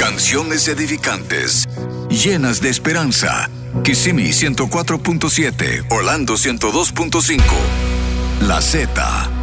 Canciones edificantes, llenas de esperanza. Kissimmee 104.7, Orlando 102.5. La Z.